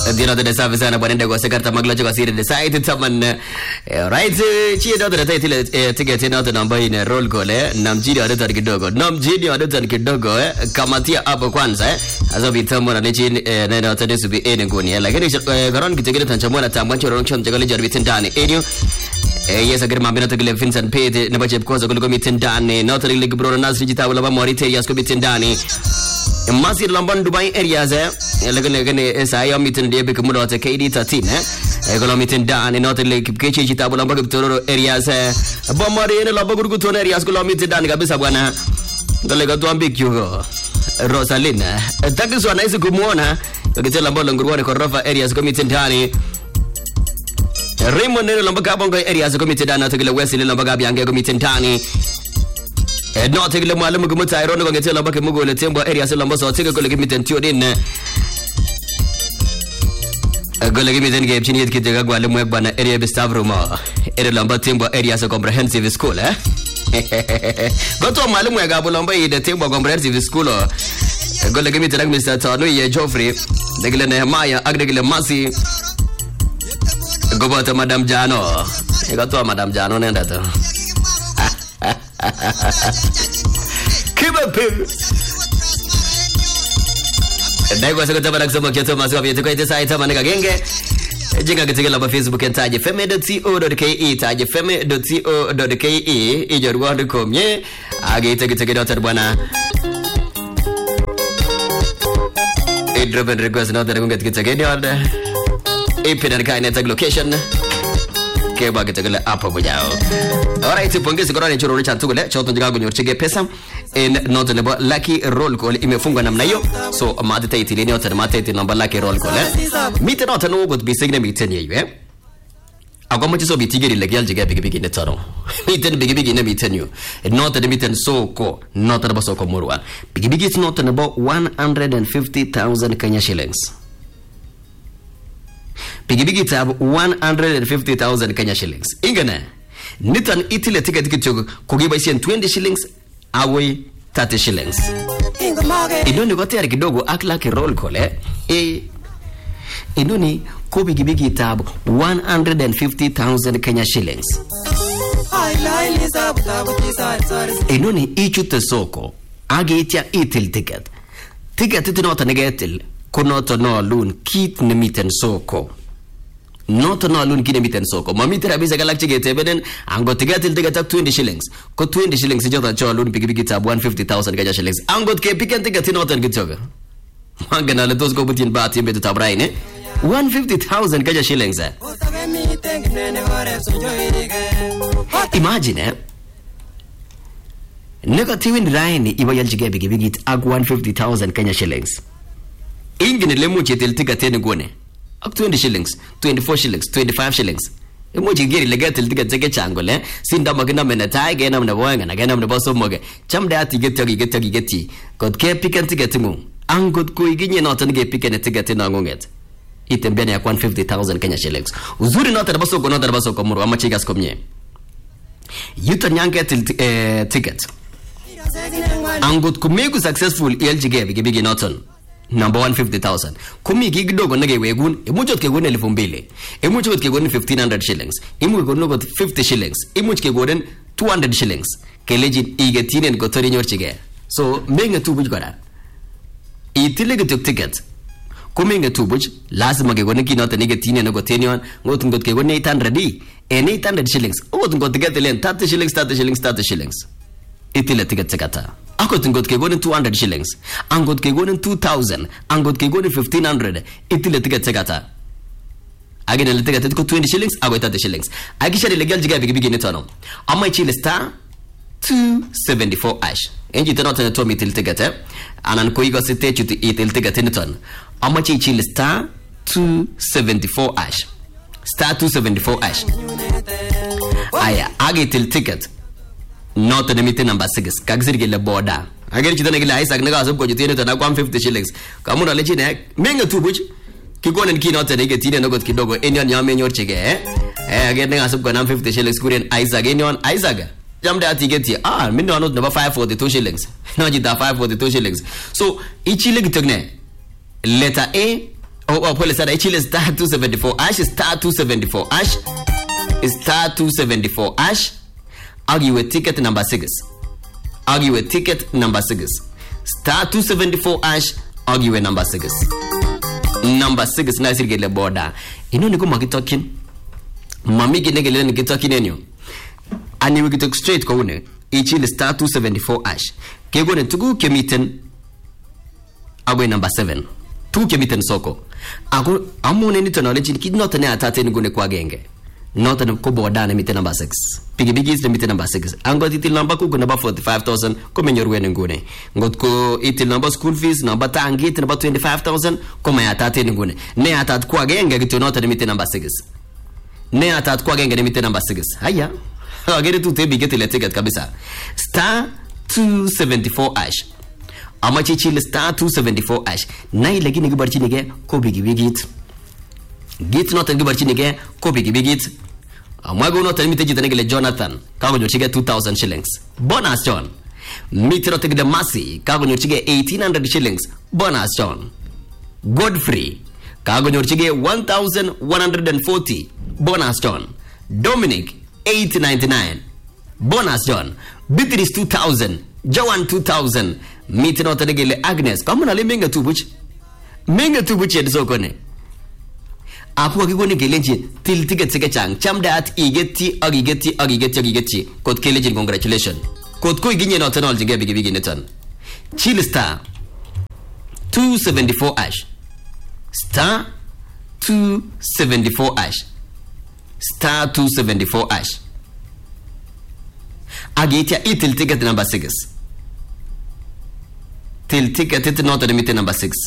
Dino de service ana bwana ndego sekarta maglaje kwa siri de site taman right chi do de tile ticket ina to namba ina roll call namjini wadata kidogo namjini wadata kidogo kamatia hapo kwanza azobi tambo na lechi nenda tade subi ene ngoni lakini garon kitegele tanchamona tambancho ronchon jagale jarbitin dani enyo yes agar mambina tagile Vincent Pete ne baje koza golo mitin dani notari lig bro nas digita wala ba morite yas ko mitin dani Masir Lamban Dubai areas lagane saya mitin de be kumulo ta KD 13 golo mitin dani notari lig kechi digita wala ba toro areas ba mari ne laba gurgu to areas golo mitin dani kabisa bwana galega to ambik yugo Rosalina takiso anaisi kumuona yakitela mbolo nguruone korofa areas ko mitin dani Raymond neno lambaga bongo areas committee dana tegele Wesley lambaga byange committee ndani no tegele mwalimu kumuta irono ngete lambaga mugo le tembo areas lambaso tegele kole committee tiodin gole committee nge chini yitike gwa mu bana area bistavruma ere lamba tembo areas comprehensive school goto mwalimu ya gabo lamba ide tembo comprehensive school gole committee ngi Mr. Tano ye Geoffrey tegele Nehemiah agregele Masi Gobota Madam Jano. Ikatua Madam Jano nenda to. Keep up. Ndego sekota bana kusoma kiatu maso vyetu kwa itesa itama nika genge. Jinga kitigela pa Facebook entaje feme.co.ke taje feme.co.ke ijorwa ndikomye agite kitigela bwana. Driven request not that kunget kitigela Ipina kaine tag location keba kitagala hapo bujao. Alright, pongezi kwa nani choro cha tugule choto njigago nyorchige pesa in not lebo lucky roll call imefungwa namna hiyo. So matete itini yote matete namba lucky roll call mite not no good be signe mite yewe agoma chiso bitigiri legal jiga bigi ne taro mite bigi ne mite you not the mite so ko not the baso ko murwa bigi it's not about 150,000 Kenya shillings. Pigibigi tab 150,000 Kenya shillings. Ingana nitan itile ticket kitu kugiba isi 20 shillings awe 30 shillings. Inoni gote ari kidogo akla ki roll call inoni ko pigibigi tab 150,000 Kenya shillings. Inoni ichute soko agetia itil ticket. Ticket itinota negatil konoto no loan kit nemiten soko. Noto no loan kit nemiten soko. Mamite rabisa galakchi getebeden ango tigatil tigatak 20 shillings. Ko 20 shillings jota cho loan pigibigi tab 150,000 Kenya shillings. Ango ke pikan tigatin notan gitsoga. Mangana le dos go butin baati mbetu tabraine. 150,000 Kenya shillings. Imagine Negatiwin raini iba yaljige bigi ag 150,000 Kenya shillings. Ingine lemu chetel tigatene gone. Up 20 shillings, 24 shillings, 25 shillings. Emoji geri legatel tigat zeke changole. Sinda magina menatai gena mna boanga na gena mna boso moge. Chamda ati geti. God ke pikan tigatimu. Angot ko iginye notan ge pikan tigatena ngonget. Itembene ya 150,000 Kenya shillings. Uzuri nota baso ko nota baso ko muru amachigas komye. Yuta nyange ticket. Angot kumegu successful LGG bigi noton. Number 150,000. Kumi kidogo nage wegun, emuchot ke gonen 2,000. Emuchot ke gonen 1,500 shillings. Emu gonen 50 shillings. Emuch ke gonen 200 shillings. Kelejin igetinen gotori nyorchige. So menga tubuj gora. Itile getuk ticket. Kumenga tubuj lazima ke gonen kinota negetinen no gotenion, ngotungot ke gonen 800 and 800 shillings. Ngotungot getelen 30 shillings. Itile ticket sekata. Akot ngot ke gonen 200 shillings. Angot ke gonen 2,000. Angot ke gonen 1,500. Itile ticket sekata. Agene le ticket ko 20 shillings. Ago 30 shillings. Agisha legal jiga bigi netono. Amma chile star 274 ash. Enji tenota to mitil ticket anan ko igo sete chuti itil ticket neton. Amma chile star 274 ash. Star 274 ash. Aya agitil ticket. Not the meeting number 6. Kagsir le border. Again, you don't get ice. I never got you to 150 shillings. Come on, let you neck. Menga two bush. Kikon and Kino take it in a good kidogo. Indian yamin your chick, Again, I have got 50 shillings. Good and Isaac. Indian Isaac. Jump that to get here. Minno not number 542 shillings. No, you have 542 shillings. So each shilling to letter A pole sana, ichile star 274 hash, star 274 hash, star 274 hash. Agiwe ticket number 6. Agiwe ticket number 6. Star 274 hash, agiwe number 6. Number 6 na sirgele boda. Ino niko makitokin. Mami kinegele nikitokin enyo. Ani wikitok straight kwa une. Ichile star 274 hash. Kegone tugu kemiten agwe number 7. Tu kemiten soko. Ako amune nito knowledge kidnota ne atate ngune kwa genge. Not an koboda mite number 6. Piggy is the mite number 6. Angot itil number kuku number 45,000 come your winning gune. Got ko itil number school fees number tangit number 25,000 come atate ngune. Ne atat kwa genge gitu not the mite number 6. Ne atat kwa genge mite number 6. Haya. Agere tu tebi get ile ticket kabisa. Star 274 hash. Amachi chile star 274 hash. Na ile gini gibarchi nige ko bigit. Git not and gibarchi nige ko bigit. Amwago not and mite jitanegele Jonathan. Kago nyochige 2,000 shillings. Bonus John. Mite not the Masi. Kago nyochige 1,800 shillings. Bonus John. Godfrey. Kago nyochige 1,140. Bonus John. Dominic 899. Bonus John. Beatrice 2,000. Joan 2,000. Mite not the Agnes. Come on, menga tubuch. Menga tubuch edisokone. Apu akigoni gelenji til ticket sekechang chamdat igeti agigeti kod kelejin congratulations kod ko iginye no tanol jinge bigi netan chill star 274 hash star 274 hash star 274 hash agitia itil ticket number 6 til ticket it not the meter number 6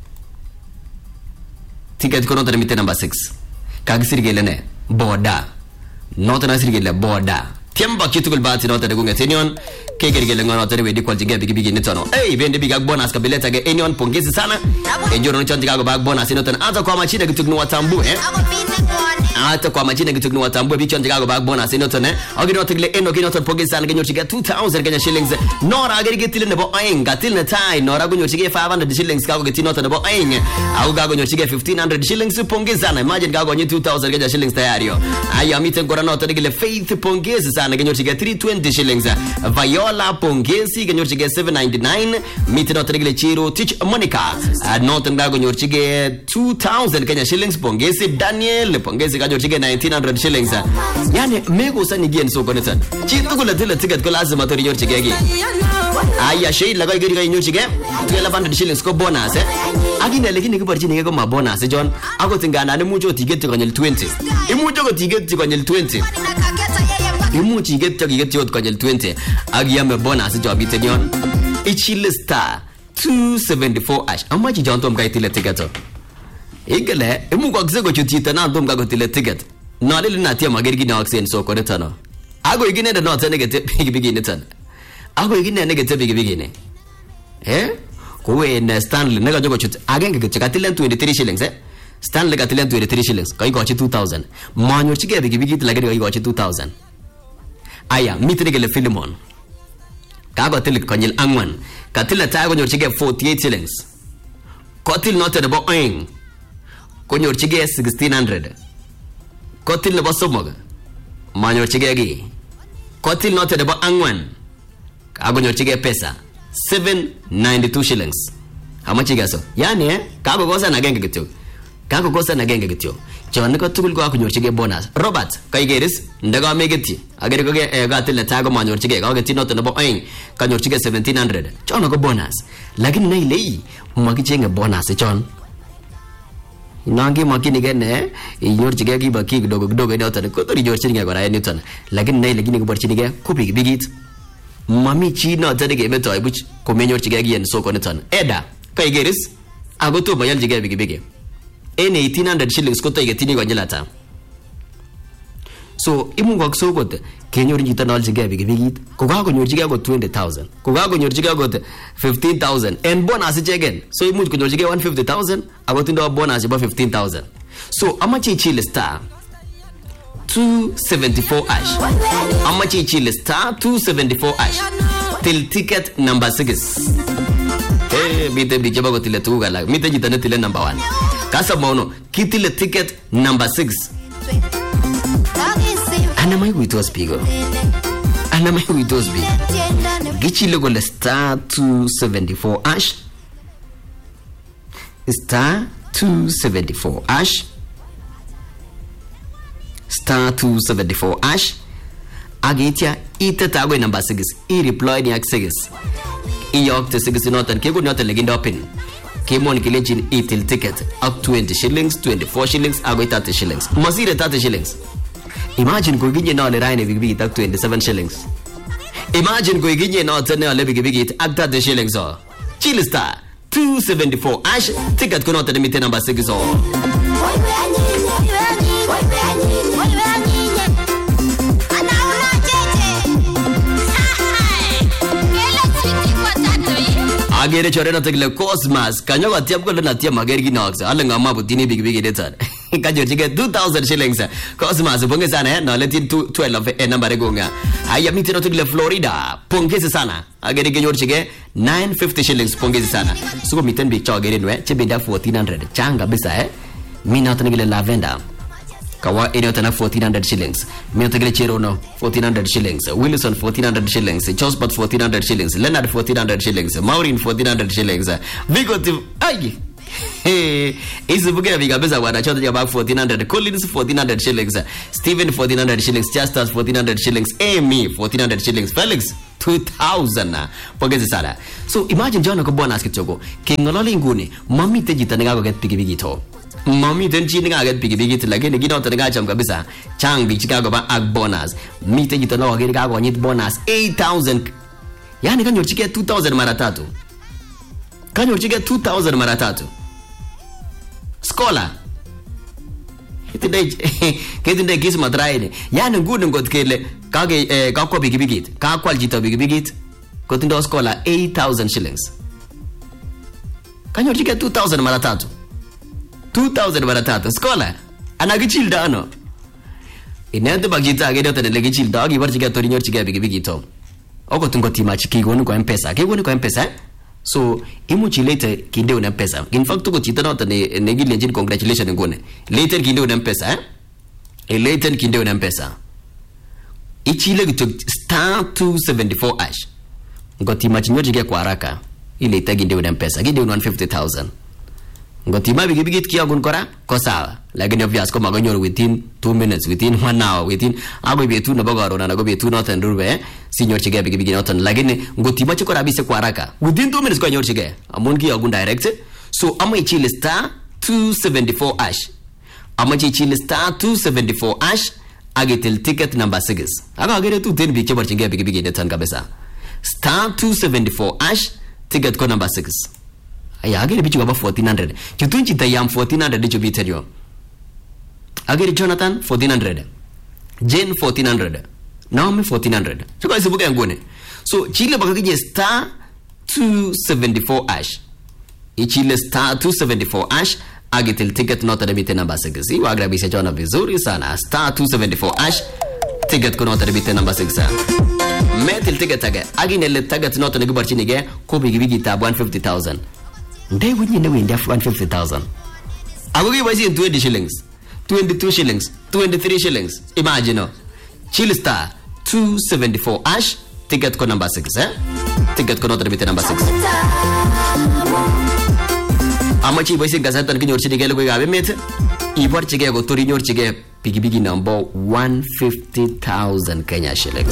ticket kono tar mite number 6 kag sirgele ne boda not na sirgele boda temba kitukul bati not gunga tenyon kegergele ngono tar wedi kwal jinga bigi netono bende big bonus kabeleta ge enyon pongezi sana enjoro no chantiga go bag bonus notan ata kwa machina kituknu watambu ata kwa machina kituknu watambu bi chantiga go bag bonus notan agino tegle eno gino tar pongezi sana genyo chiga 2,000 Kenya shillings nora agerge tilne bo ainga tilne tai nora gunyo chige 500 shillings kago getino tan bo ainga au gago nyo chige 1,500 shillings pongezi sana imagine gago nyo 2,000 Kenya shillings tayari aya mite ngora no tegle faith pongezi sana genyo chige 320 shillings Viola pongezi genyo chige 799 mite no tegle chiro teach Monica not ngago nyo chige 2,000 Kenya shillings pongezi Daniel pongezi gago chige 1,900 shillings yani mego sani gien so konetan chitu kula tile ticket ko lazima to nyo chige gi aya shei laga igiri nyo chige 1,200 shillings ko bonus agine lekini kibarchi nige ko ma bonus John ago tingana ne mucho ticket ko nyel 20 imucho ko ticket ko nyel 20 imuchi get yot ko nyel 20 agiyame bonus job itenyon ichile star 274 hash amachi John tom kai tile ticket igele imu ko gze ko chutita na tom ga ko tile ticket no le na tia magergi na oxen so ko netano ago igine de no tane gete bigi netan ago igine ne gete bigi ne kowe na Stanley naga jogo chut agenge ke chakatilen 23 shillings Stanley katilen 23 shillings kai go 2,000 manyo chige bigi lagere kai go 2,000 aya mitrigele Philemon kago tilik konyil angwan katila tago nyor chige 48 shillings kotil noted bo ing konyor chige 1,600 kotil ne bo somoga manyor chige gi kotil noted bo angwan kago nyor chige pesa 792 shillings. How much you guys? Yani kago kosa na genge gityo. Kago kosa na genge gityo. Chawani ko tukul ko akunyorchige bonus. Robert kaigeris ndaga megeti. Agere ko ge gatil tago manyorchige kago geti not no bo ain kanyorchige 1,700. Chawani ko bonus. Lakini nei lei magichenge bonus chon. Nangi makini gene inyorchige gi baki kidogo ndio tane ko tori yorchige ko ra Newton. Lakini nei lakini ko borchige kupi bigit. Mami chino tadege meto ibuch komenyor chigagi en soko netan eda kaigeris agoto bayal jige bigi en 1,800 shillings ko toige tini gonjelata so imu gok soko te kenyor njita nal jige bigi ko ga gonyor jige go 20,000 ko ga gonyor jige go 15,000 en bonus jegen so imu gonyor jige 150,000 agoto ndo bonus ba 15,000 so amachi chile star 274 hash. Amachi chile star 274 hash. Till ticket number 6. Hey. mite biik chebo kotile tuguk alak. Mite chito netile number 1. Kasama ono kitile ticket number 6. Ana maikuitos biik. Ana maikuitos biik. Gichile kole star 274 hash. Star 274 hash. Star 274 hash. Agitia itata agwe number 6. I-reply ni ak 6. Iyokte 6 noton. Kekun noton legindo pin. Kemon kilenchin itil ticket up 20 shillings, 24 shillings, agwe 30 shillings. Masire 30 shillings. Imagine ko ginye na le raine bigibigit ak 27 shillings. Imagine ko ginye na tane ale bigibigit ak 30 shillings. Chill star 274 hash ticket ko noton mite number 6 Agere chore na tekle Cosmas kanyo atiam ko na tiam ager ginox ale ngama butini bigibigi detan kanyo chige 2000 shillings Cosmas bonge sana na letin 12 number gonga aya miti na tekle Florida pongezi sana agere genyor chige 950 shillings pongezi sana suko miten big chaw agere nwe chebenda 1400 changa bisa mina tanigile lavender Kawa Eriotana 1400 shillings. Miotegre Cherono 1400 shillings. Wilson 1400 shillings. Josport 1400 shillings. Leonard 1400 shillings. Maureen 1400 shillings. Vigo ay. Hey, isu bugera viga beza wana chota ya 1400. Collins 1400 shillings. Steven 1400 shillings. Justus 1400 shillings. Amy 1400 shillings. Felix 2000 pongezi sana. So imagine jana ko bonus kitoko. Kingolole nguni mami tejita ngago get pigibigi to. Mami tenchi nga get pigibigi lakini ginoto nga cham kabisa chang bi Chicago ba ag bonus mite jito na wagiri ka nyit bonus 8000 yani kanyo chike 2000 mara 3 kanyo chike 2000 mara 3 scholar kitinde kisma traine yani ngudu ngot kele kage kakwa pigibigi ka kwal jito pigibigi kotindo scholar 8000 shillings kanyo chike 2000 mara 3 2000 mara 3 scholar anagichilda ano inende bagita agede tane gichilda agi barchiga torinyor chiga bigi to oko tungo tima chikigonu kwa mpesa kegonu kwa mpesa so imuchi later kinde una mpesa in fact tuko chitana tane negili engine congratulations ngone later kinde una mpesa later kinde una mpesa ichile gito star 274 hash ngotima chinyo chiga kwa haraka ile itaginde una mpesa ginde una 150000 ngotima bigibigit kia gun kora ko sawa lakini obvious ko magonyor within 2 minutes within 1 hour within ago betu na bagaro na go betu noten rube sinyor chige bigibigi noten lakini ngotima chikora bise kwa haraka within 2 minutes ko nyor chige amun kia gun direct so ama ichile star 274 hash ama ichile star 274 hash agetel ticket number 6 aga agere tu ten bi chebar chige bigibigi noten kabisa star 274 hash ticket ko number 6 aya agere bichu baba 1400 chutunchi tayam 1400 dicho biterio agere Jonathan 1400 Jane 1400 Naomi 1400 chukwa isibuka ngone so chile bakakije star 274 hash ichile star 274 hash agetel ticket nota debite number 6 iwa agrabisha jona vizuri sana star 274 hash ticket ko nota debite number 6 metel ticket aga aginele ticket nota negubarchinige ko bigi tab 150000 Ndai wunye ne wende 150000 agogi basi 20 shillings 22 shillings 23 shillings imagine chill star 274 hash ticket ko number 6 ticket ko nota bite number 6 amachi basi gazeta kinyor chige lego gabe met ibor chige go tori nyor chige bigi number 150000 Kenya shillings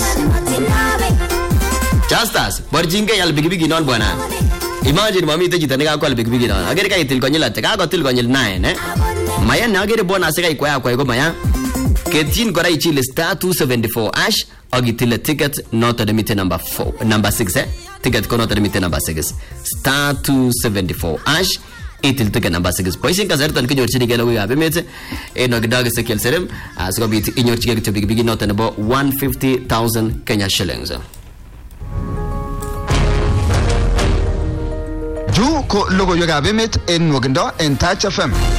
Justus borjinge yal bigi non bwana Imagine mami te jitane ka kwal bigi na agere ka itil konyil ate ka til konyil 9 maya na agere bonus ka ikwa ko maya ketin kora ichile star 274 hash agitil ticket not the meter number 6 ticket ko not the meter number 6 star 274 hash itil ticket number 6 poisin ka zertan kinyor chini gelo ya bemete eno gdaga sekel serem asko bit inyor chige to bigi not number 150000 Kenya shillings Ju ko logo yoga bemet en wogndo en Touch FM.